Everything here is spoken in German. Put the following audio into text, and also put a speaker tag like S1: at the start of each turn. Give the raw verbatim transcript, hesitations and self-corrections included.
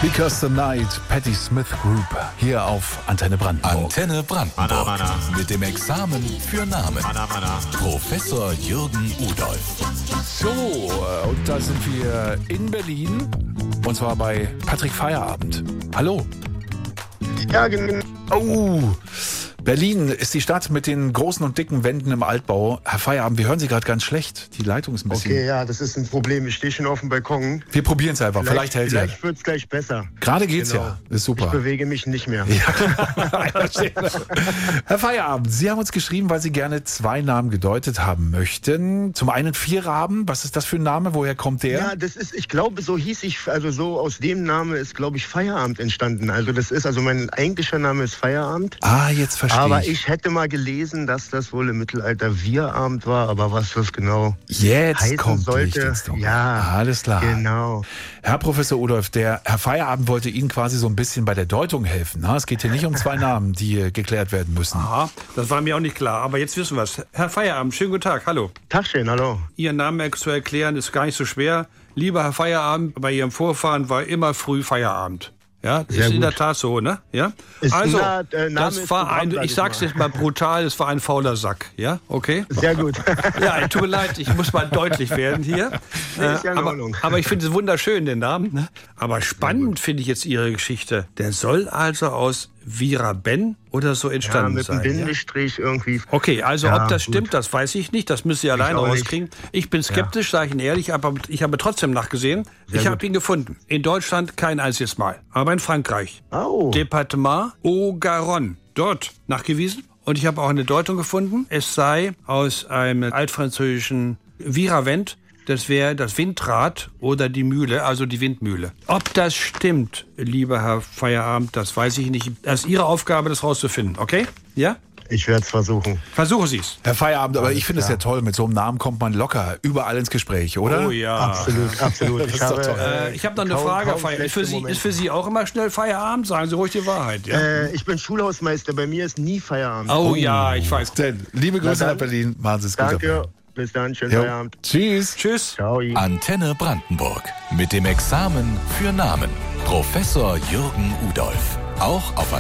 S1: Because the Night, Patti Smith Group, hier auf Antenne Brandenburg.
S2: Antenne Brandenburg.
S3: Anna, Anna.
S2: Mit dem Examen für Namen.
S3: Anna, Anna.
S2: Professor Jürgen Udolf.
S1: So, äh, und da sind wir in Berlin. Und zwar bei Patrick Feierabend. Hallo.
S4: Ja, genau.
S1: Oh, Berlin ist die Stadt mit den großen und dicken Wänden im Altbau. Herr Feierabend, wir hören Sie gerade ganz schlecht. Die Leitung ist ein bisschen...
S4: Okay, ja, das ist ein Problem. Ich stehe schon auf dem Balkon.
S1: Wir probieren es einfach. Vielleicht,
S4: Vielleicht,
S1: hält
S4: vielleicht
S1: ja.
S4: wird es gleich besser.
S1: Gerade geht's
S4: Genau.
S1: ja. Ist
S4: Ich
S1: super.
S4: bewege mich nicht mehr.
S1: Herr Feierabend, Sie haben uns geschrieben, weil Sie gerne zwei Namen gedeutet haben möchten. Zum einen Vierraben. Was ist das für ein Name? Woher kommt der?
S4: Ja, das ist, ich glaube, so hieß ich, also so aus dem Namen ist, glaube ich, Feierabend entstanden. Also das ist, also mein eigentlicher Name ist Feierabend.
S1: Ah, jetzt verstehe
S4: Aber
S1: ich.
S4: ich hätte mal gelesen, dass das wohl im Mittelalter Wirabend war, aber was das genau
S1: Jetzt
S4: heißen
S1: kommt Licht
S4: sollte.
S1: ins Dunkel.
S4: Ja,
S1: Alles klar.
S4: genau.
S1: Herr Professor Udolf, der Herr Feierabend wollte Ihnen quasi so ein bisschen bei der Deutung helfen. Na, es geht hier nicht um zwei Namen, die äh, geklärt werden müssen.
S5: Aha, das war mir auch nicht klar, aber jetzt wissen wir es. Herr Feierabend, schönen guten Tag, hallo.
S4: Tagchen, hallo.
S5: Ihren Namen zu erklären ist gar nicht so schwer. Lieber Herr Feierabend, bei Ihrem Vorfahren war immer früh Feierabend. Ja, das
S4: Sehr
S5: ist in
S4: gut.
S5: der Tat so, ne? Ja.
S4: Ist-
S5: Also,
S4: na, äh, Name
S5: das
S4: ist
S5: war
S4: Programm,
S5: ein,
S4: sag
S5: ich
S4: ich
S5: sag's
S4: mal.
S5: jetzt mal brutal, es war ein fauler Sack, ja? Okay?
S4: Sehr gut.
S5: Ja, tut mir leid, ich muss mal deutlich werden hier.
S4: Nee, ist ja in
S5: aber,
S4: Ordnung.
S5: aber ich finde es wunderschön, den Namen. Ne? Aber spannend finde ich jetzt Ihre Geschichte. Der soll also aus Viraben oder so
S4: Ja,
S5: entstanden
S4: mit einem
S5: sein. Ja?
S4: Bindestrich irgendwie.
S5: Okay, also
S4: Ja,
S5: ob das
S4: gut.
S5: stimmt, das weiß ich nicht. Das müsst ihr alleine
S4: auch nicht.
S5: rauskriegen. Ich bin skeptisch, sage ich Ihnen ehrlich, aber ich habe trotzdem nachgesehen. ich habe ihn gefunden. In Deutschland kein einziges Mal, aber in Frankreich.
S4: Oh.
S5: Departement Haut-Garonne. Dort nachgewiesen. Und ich habe auch eine Deutung gefunden. Es sei aus einem altfranzösischen Viravent. Das wäre das Windrad oder die Mühle, also die Windmühle. Ob das stimmt, lieber Herr Feierabend, das weiß ich nicht. Das ist Ihre Aufgabe, das rauszufinden, okay? Ja?
S4: Ich werde es versuchen.
S5: Versuchen Sie es.
S1: Herr Feierabend, aber ich finde es ja toll, mit so einem Namen kommt man locker überall ins Gespräch, oder?
S5: Oh ja.
S4: Absolut, absolut.
S1: Das
S4: Ich
S1: ist doch
S4: habe,
S1: toll.
S5: Äh, ich habe noch eine
S4: kaum-
S5: Frage, Herr
S4: kaum
S5: Feierabend. Ist für,
S4: schlechte
S5: Sie,
S4: Momente.
S5: ist für Sie auch immer schnell Feierabend? Sagen Sie ruhig die Wahrheit. Ja?
S4: Äh, ich bin Schulhausmeister, bei mir ist nie Feierabend.
S5: Oh ja, ich weiß.
S1: Denn, liebe Grüße
S4: dann.
S1: nach Berlin, machen Sie es gut.
S4: Danke, bis dann, schönen
S1: Jo.
S4: Feierabend.
S1: Tschüss.
S5: Tschüss.
S4: Ciao.
S2: Antenne Brandenburg. Mit dem Examen für Namen. Professor Jürgen Udolf. Auch auf